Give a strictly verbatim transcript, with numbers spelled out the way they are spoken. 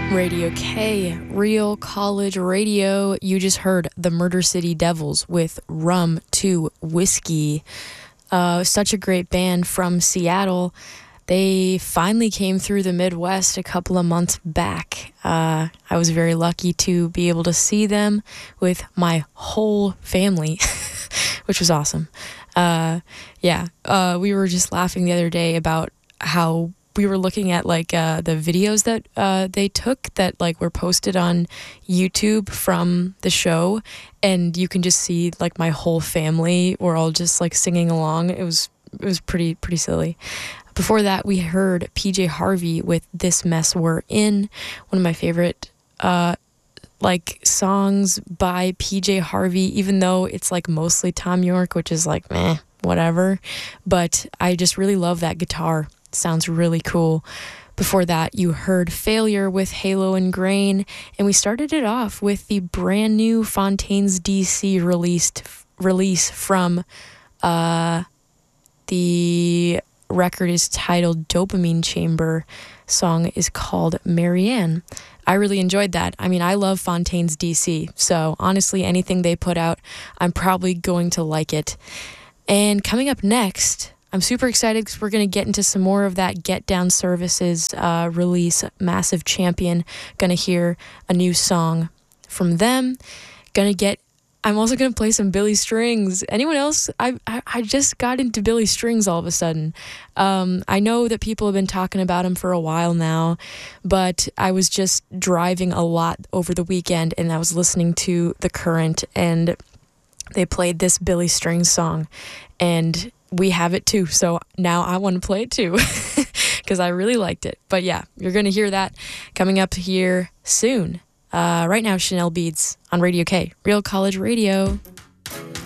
Radio K, Real College Radio. You just heard the Murder City Devils with Rum to Whiskey. Uh, such a great band from Seattle. They finally came through the Midwest a couple of months back. Uh, I was very lucky to be able to see them with my whole family, which was awesome. Uh, yeah, uh, we were just laughing the other day about how we were looking at like uh, the videos that uh, they took that like were posted on YouTube from the show, and you can just see like my whole family were all just like singing along. It was it was pretty pretty silly. Before that, we heard P J Harvey with "This Mess We're In," one of my favorite uh, like songs by P J Harvey. Even though it's like mostly Thom Yorke, which is like meh, whatever, but I just really love that guitar. Sounds really cool. Before that, you heard Failure with Halo and Grain, and we started it off with the brand new Fontaines D C released release from uh, the record is titled Dopamine Chamber. Song is called Marianne. I really enjoyed that. I mean, I love Fontaines D C, so honestly, anything they put out, I'm probably going to like it. And coming up next, I'm super excited because we're going to get into some more of that Get Down Services uh, release, Massive Champion. Going to hear a new song from them. Going to get, I'm also going to play some Billy Strings. Anyone else? I, I I just got into Billy Strings all of a sudden. Um, I know that people have been talking about him for a while now, but I was just driving a lot over the weekend and I was listening to The Current, and they played this Billy Strings song, and we have it too, so now I want to play it too because I really liked it. But yeah, you're going to hear that coming up here soon. Uh, right now, Chanel Beads on Radio K, Real College Radio.